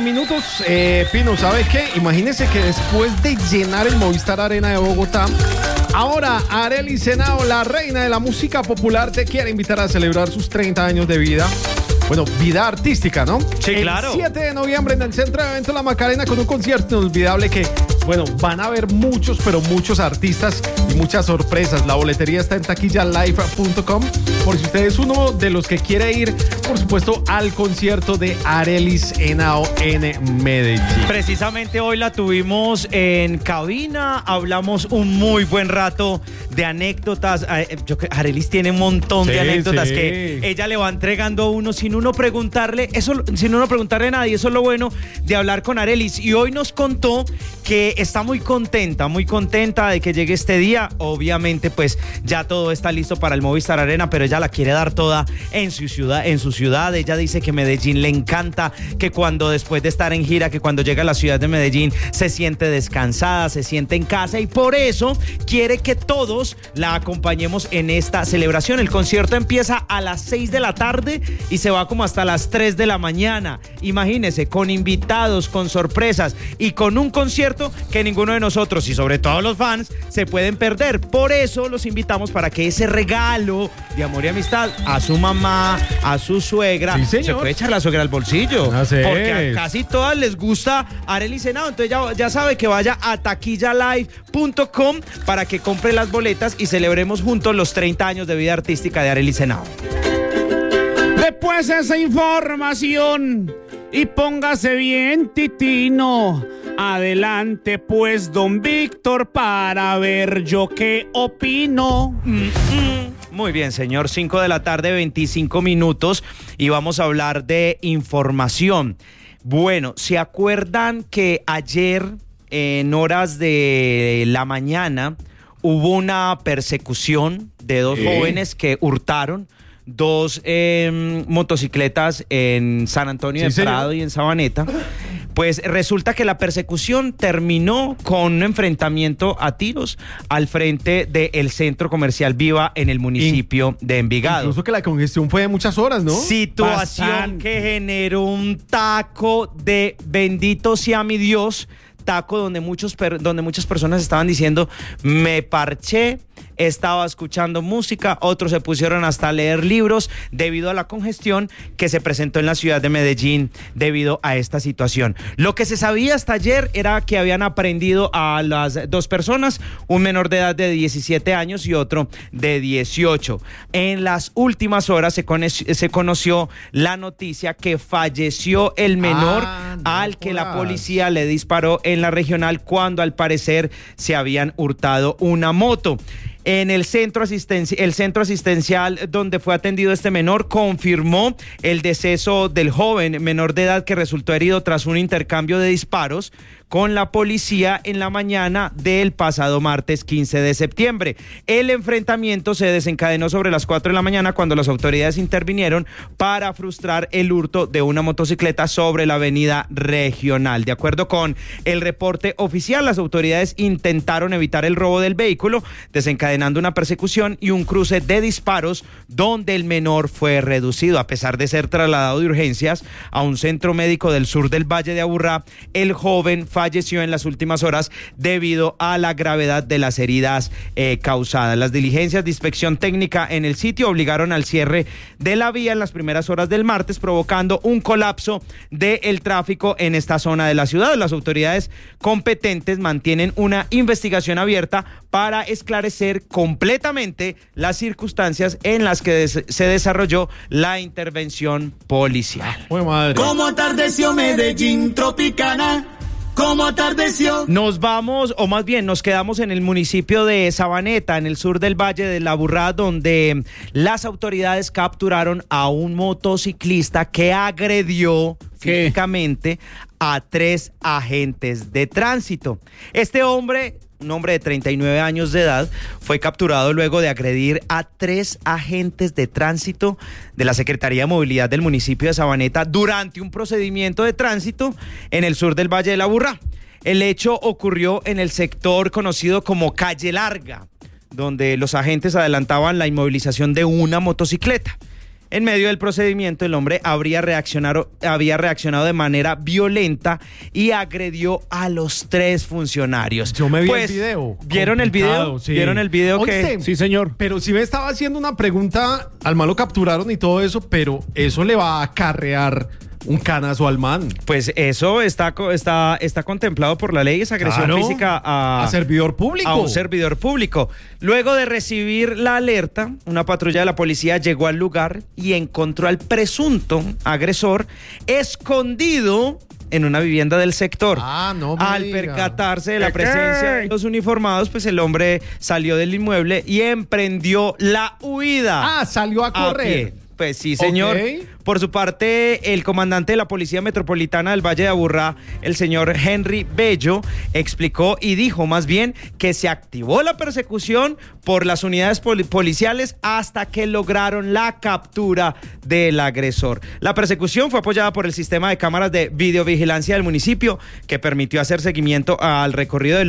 minutos. Pino, ¿sabe qué? Imagínese que después de llenar el Movistar Arena de Bogotá, ahora Arelis Henao, la reina de la música popular, te quiere invitar a celebrar sus 30 años de vida. Bueno, vida artística, ¿no? Sí, claro. El 7 de noviembre en el Centro de Eventos La Macarena con un concierto inolvidable que, bueno, van a haber muchos, pero muchos artistas y muchas sorpresas. La boletería está en taquillalive.com por si usted es uno de los que quiere ir, por supuesto, al concierto de Arelis Henao en Medellín. Precisamente hoy la tuvimos en cabina, hablamos un muy buen rato de anécdotas. Arelis tiene un montón de anécdotas que ella le va entregando a uno sin uno preguntarle a nadie. Eso es lo bueno de hablar con Arelis. Y hoy nos contó que está muy contenta de que llegue este día. Obviamente, pues ya todo está listo para el Movistar Arena, pero ella la quiere dar toda en su ciudad. Ella dice que Medellín le encanta, que cuando después de estar en gira, que cuando llega a la ciudad de Medellín se siente descansada, se siente en casa, y por eso quiere que todos la acompañemos en esta celebración. El concierto empieza a las 6 de la tarde y se va como hasta las 3 de la mañana. Imagínense, con invitados, con sorpresas y con un concierto que ninguno de nosotros y sobre todo los fans se pueden perder. Por eso los invitamos para que ese regalo de amor y amistad a su mamá, a su suegra, sí, se puede echar la suegra al bolsillo. Así porque a es. casi todas les gusta Arelis Henao. Entonces ya sabe que vaya a taquillalive.com para que compre las boletas y celebremos juntos los 30 años de vida artística de Arelis Henao. Después de esa información, y póngase bien, Titino. Adelante, pues, don Víctor, para ver yo qué opino. Muy bien, señor. 5 de la tarde, 25 minutos, y vamos a hablar de información. Bueno, ¿se acuerdan que ayer, en horas de la mañana, hubo una persecución de dos jóvenes que hurtaron dos motocicletas en San Antonio de Prado y en Sabaneta? Pues resulta que la persecución terminó con un enfrentamiento a tiros al frente del centro comercial Viva en el municipio de Envigado. Incluso que la congestión fue de muchas horas, ¿no? Situación que generó un taco de bendito sea mi Dios, taco donde muchas personas estaban diciendo, me parché, estaba escuchando música, otros se pusieron hasta a leer libros debido a la congestión que se presentó en la ciudad de Medellín debido a esta situación. Lo que se sabía hasta ayer era que habían aprehendido a las dos personas, un menor de edad de 17 años y otro de 18. En las últimas horas se conoció la noticia que falleció el menor al que la policía le disparó en la regional cuando al parecer se habían hurtado una moto. En el centro asistencial donde fue atendido este menor confirmó el deceso del joven menor de edad que resultó herido tras un intercambio de disparos con la policía en la mañana del pasado martes 15 de septiembre. El enfrentamiento se desencadenó sobre las 4 de la mañana cuando las autoridades intervinieron para frustrar el hurto de una motocicleta sobre la avenida Regional. De acuerdo con el reporte oficial, las autoridades intentaron evitar el robo del vehículo, desencadenando una persecución y un cruce de disparos donde el menor fue reducido. A pesar de ser trasladado de urgencias a un centro médico del sur del Valle de Aburrá, el joven falleció en las últimas horas debido a la gravedad de las heridas causadas. Las diligencias de inspección técnica en el sitio obligaron al cierre de la vía en las primeras horas del martes, provocando un colapso del tráfico en esta zona de la ciudad. Las autoridades competentes mantienen una investigación abierta para esclarecer completamente las circunstancias en las que se desarrolló la intervención policial. ¿Cómo atardeció Medellín Tropicana? ¿Cómo atardeció? Nos vamos, o más bien nos quedamos en el municipio de Sabaneta, en el sur del Valle de Aburrá, donde las autoridades capturaron a un motociclista que agredió físicamente a 3 agentes de tránsito. Este hombre, un hombre de 39 años de edad, fue capturado luego de agredir a 3 agentes de tránsito de la Secretaría de Movilidad del municipio de Sabaneta durante un procedimiento de tránsito en el sur del Valle de Aburrá. El hecho ocurrió en el sector conocido como Calle Larga, donde los agentes adelantaban la inmovilización de una motocicleta. En medio del procedimiento, el hombre había reaccionado de manera violenta y agredió a los 3 funcionarios. Yo me vi el video. ¿Vieron el video? Sí. ¿Vieron el video? Oíste, Sí, señor. pero si me estaba haciendo una pregunta, al man lo capturaron y todo eso, pero eso le va a acarrear un canazo al man. Pues eso está contemplado por la ley, es agresión Claro, física a servidor público. a un servidor público. Luego de recibir la alerta, una patrulla de la policía llegó al lugar y encontró al presunto agresor escondido en una vivienda del sector. No me Al diga. percatarse de la presencia de los uniformados, pues el hombre salió del inmueble y emprendió la huida. Salió a correr. pie. Pues sí, señor. Ok. Por su parte, el comandante de la Policía Metropolitana del Valle de Aburrá, el señor Henry Bello, explicó y dijo más bien que se activó la persecución por las unidades policiales hasta que lograron la captura del agresor. La persecución fue apoyada por el sistema de cámaras de videovigilancia del municipio, que permitió hacer seguimiento al recorrido del